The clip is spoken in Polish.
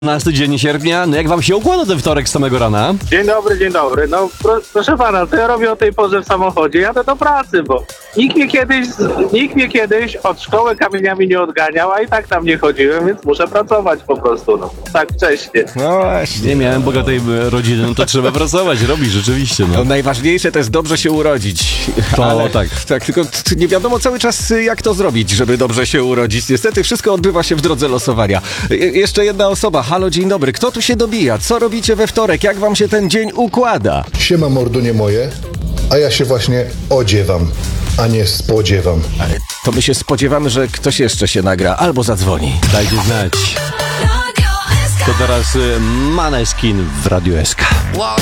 12 dzień sierpnia. No jak wam się układa ten wtorek z samego rana? Dzień dobry, dzień dobry. No proszę pana, co ja robię o tej porze w samochodzie? Jadę do pracy, bo nikt mnie kiedyś od szkoły kamieniami nie odganiał, a i tak tam nie chodziłem, więc muszę pracować po prostu, no. Tak wcześnie. No właśnie. Nie miałem bogatej rodziny, no to trzeba pracować, robić rzeczywiście, no. No najważniejsze to jest dobrze się urodzić. To tak. Tak, tylko nie wiadomo cały czas jak to zrobić, żeby dobrze się urodzić. Niestety wszystko odbywa się w drodze losowania. Jeszcze jedna osoba. Halo, dzień dobry. Kto tu się dobija? Co robicie we wtorek? Jak wam się ten dzień układa? Siema mordunie moje, a ja się właśnie odziewam, a nie spodziewam. To my się spodziewamy, że ktoś jeszcze się nagra albo zadzwoni. Dajcie znać. To teraz Maneskin w Radiu SK.